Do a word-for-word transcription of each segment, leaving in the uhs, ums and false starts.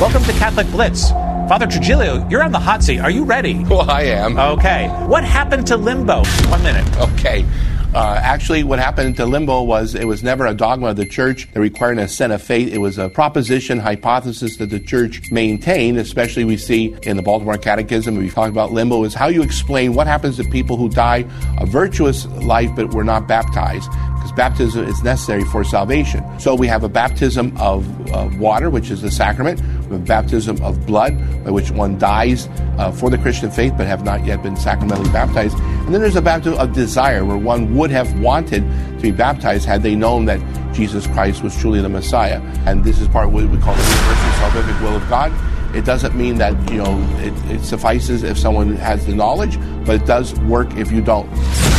Welcome to Catholic Blitz. Father Trujillo, you're on the hot seat. Are you ready? Well, I am. Okay. What happened to limbo? One minute. Okay. Uh, actually, what happened to limbo was it was never a dogma of the church that required an assent of faith. It was a proposition, hypothesis that the church maintained, especially we see in the Baltimore Catechism. We talk about limbo is how you explain what happens to people who die a virtuous life but were not baptized. Because baptism is necessary for salvation. So we have a baptism of uh, water, which is the sacrament. We have a baptism of blood, by which one dies uh, for the Christian faith but have not yet been sacramentally baptized. And then there's a baptism of desire, where one would have wanted to be baptized had they known that Jesus Christ was truly the Messiah. And this is part of what we call the universal salvific will of God. It doesn't mean that, you know, it, it suffices if someone has the knowledge, but it does work if you don't.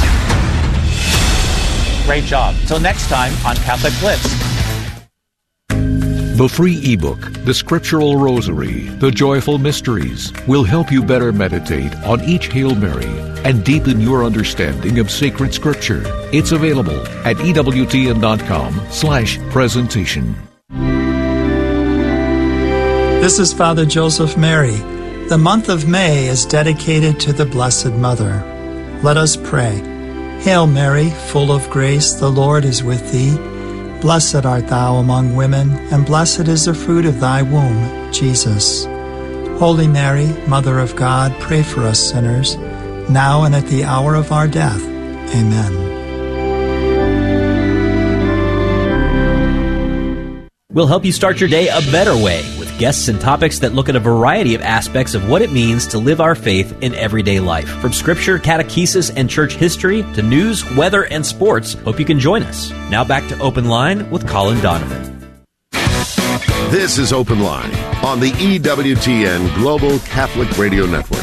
Great job. Till next time on Catholic Blitz. The free ebook, The Scriptural Rosary, The Joyful Mysteries, will help you better meditate on each Hail Mary and deepen your understanding of sacred Scripture. It's available at ewtn.com slash presentation. This is Father Joseph Mary. The month of May is dedicated to the Blessed Mother. Let us pray. Hail Mary, full of grace, the Lord is with thee. Blessed art thou among women, and blessed is the fruit of thy womb, Jesus. Holy Mary, Mother of God, pray for us sinners, now and at the hour of our death. Amen. We'll help you start your day a better way with guests and topics that look at a variety of aspects of what it means to live our faith in everyday life. From scripture, catechesis, and church history to news, weather, and sports, hope you can join us. Now back to Open Line with Colin Donovan. This is Open Line on the E W T N Global Catholic Radio Network.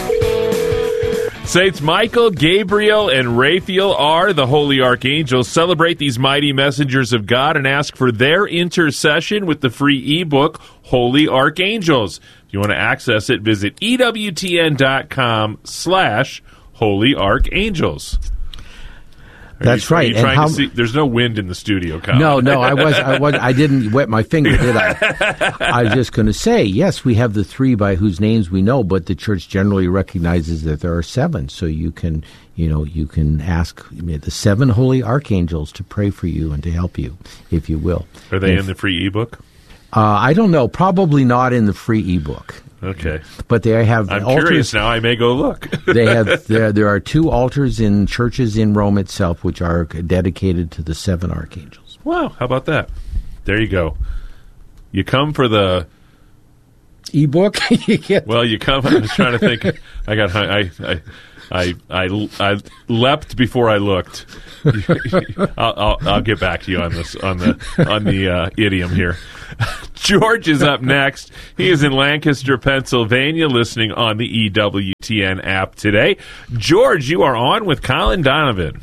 Saints Michael, Gabriel, and Raphael are the holy archangels. Celebrate these mighty messengers of God and ask for their intercession with the free ebook, Holy Archangels. If you want to access it, visit ewtn.com slash holy archangels. Are That's you, right. Are you trying and how, to see, there's no wind in the studio, Colin. No, no, I was, I was, I didn't wet my finger, did I? I was just going to say, yes, we have the three by whose names we know, but the Church generally recognizes that there are seven. So you can, you know, you can ask the seven holy archangels to pray for you and to help you, if you will. Are they if, in the free ebook? Uh, I don't know. Probably not in the free ebook. Okay, but they have. I'm altars. Curious now. I may go look. They have. There, there are two altars in churches in Rome itself, which are dedicated to the seven archangels. Wow, how about that? There you go. You come for the ebook. Well, you come. I was trying to think. I got. I. I. I. I. I leapt before I looked. I'll, I'll, I'll get back to you on this on the on the uh, idiom here. George is up next. He is in Lancaster, Pennsylvania, listening on the E W T N app today. George, you are on with Colin Donovan.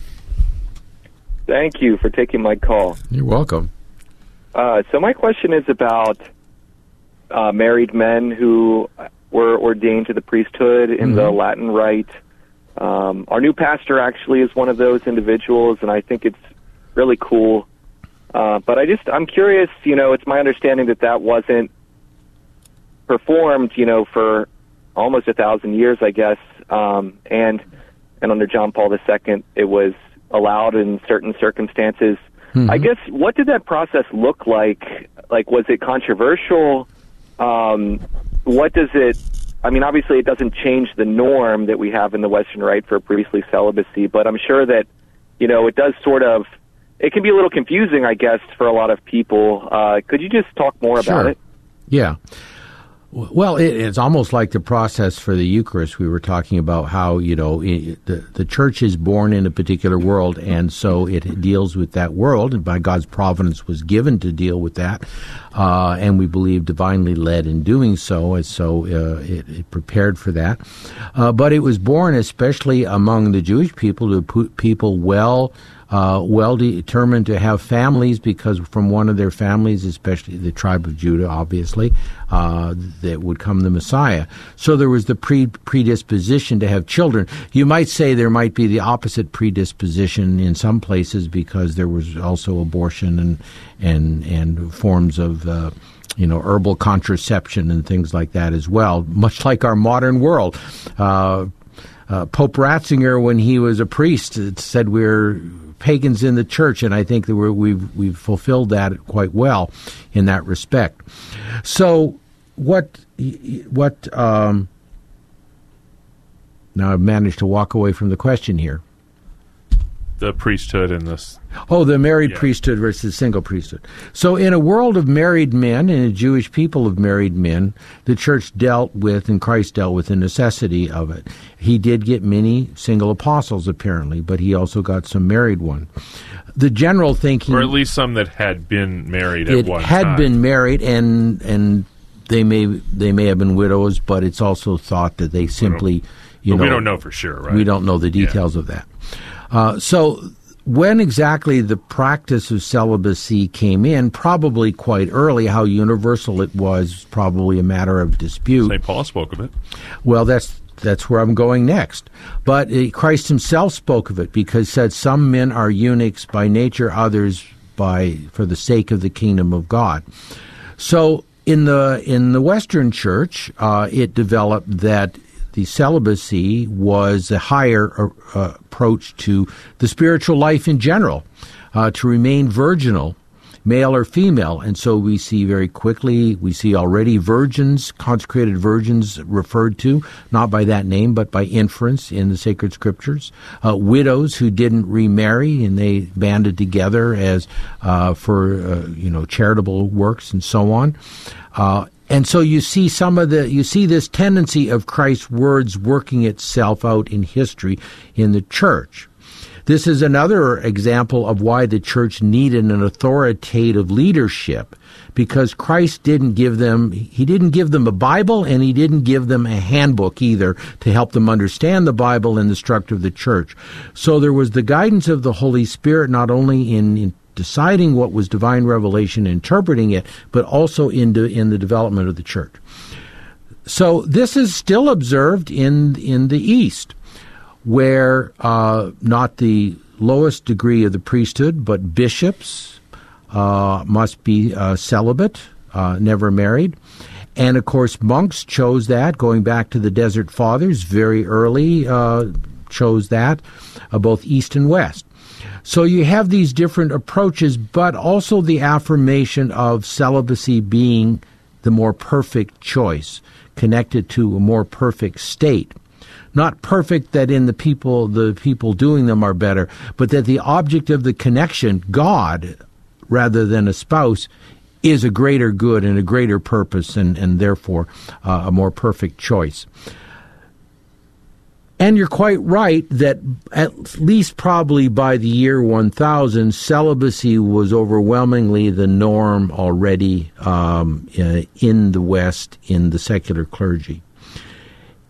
Thank you for taking my call. You're welcome. Uh, so my question is about uh, married men who were ordained to the priesthood in mm-hmm. the Latin Rite. Um, our new pastor actually is one of those individuals, and I think it's really cool. Uh, but I just, I'm curious, you know, it's my understanding that that wasn't performed, you know, for almost a thousand years, I guess. Um, and, and under John Paul the Second, it was allowed in certain circumstances. Mm-hmm. I guess, what did that process look like? Like, was it controversial? Um, what does it, I mean, obviously it doesn't change the norm that we have in the Western Rite for priestly celibacy, but I'm sure that, you know, it does sort of, it can be a little confusing, I guess, for a lot of people. Uh, could you just talk more sure. about it? Yeah. Well, it, it's almost like the process for the Eucharist. We were talking about how, you know, it, the, the Church is born in a particular world, and so it deals with that world, and by God's providence was given to deal with that, uh, and we believe divinely led in doing so, and so uh, it, it prepared for that. Uh, but it was born especially among the Jewish people, to put people well Uh, well determined to have families, because from one of their families, especially the tribe of Judah, obviously, uh, that would come the Messiah. So there was the pre- predisposition to have children. You might say there might be the opposite predisposition in some places, because there was also abortion and and and forms of uh, you know, herbal contraception and things like that as well, much like our modern world. Uh, uh, Pope Ratzinger, when he was a priest, said we're pagans in the church, and I think that we're, we've we've fulfilled that quite well in that respect. So, what what? Um, now I've managed to walk away from the question here. The priesthood and this. Oh, the married yeah. priesthood versus single priesthood. So in a world of married men and a Jewish people of married men, the church dealt with, and Christ dealt with, the necessity of it. He did get many single apostles, apparently, but he also got some married ones. The general thinking... Or at least some that had been married at it one had time. been married, and and they may they may have been widows, but it's also thought that they simply... You but know, we don't know for sure, right? We don't know the details yeah. of that. Uh, so when exactly the practice of celibacy came in, probably quite early. How universal it was, probably a matter of dispute. Saint Paul spoke of it. Well, that's that's where I'm going next. But uh, Christ himself spoke of it, because he said some men are eunuchs by nature, others by for the sake of the kingdom of God. So in the in the Western Church, uh, it developed that the celibacy was a higher uh, approach to the spiritual life in general, uh, to remain virginal, male or female. And so we see very quickly, we see already virgins, consecrated virgins referred to, not by that name, but by inference in the sacred scriptures. Uh, widows who didn't remarry, and they banded together as uh, for, uh, you know, charitable works and so on. Uh, And so you see some of the, you see this tendency of Christ's words working itself out in history in the church. This is another example of why the church needed an authoritative leadership, because Christ didn't give them, he didn't give them a Bible, and he didn't give them a handbook either to help them understand the Bible and the structure of the church. So there was the guidance of the Holy Spirit, not only in, in deciding what was divine revelation, interpreting it, but also in, de, in the development of the church. So this is still observed in in the East, where uh, not the lowest degree of the priesthood, but bishops uh, must be uh, celibate, uh, never married. And, of course, monks chose that, going back to the Desert Fathers, very early uh, chose that, uh, both East and West. So you have these different approaches, but also the affirmation of celibacy being the more perfect choice, connected to a more perfect state. Not perfect that in the people, the people doing them are better, but that the object of the connection, God, rather than a spouse, is a greater good and a greater purpose, and, and therefore uh, a more perfect choice. And you're quite right that at least probably by the year one thousand, celibacy was overwhelmingly the norm already um, uh, in the West, in the secular clergy.